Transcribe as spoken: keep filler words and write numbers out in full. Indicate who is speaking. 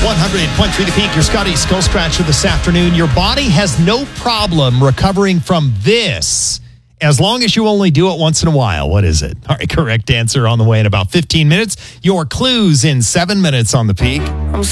Speaker 1: one hundred point three The Peak, your Scotty Skull Scratcher this afternoon. Your body has no problem recovering from this as long as you only do it once in a while. What is it? All right, correct answer on the way in about fifteen minutes. Your clues in seven minutes on The Peak.
Speaker 2: I'm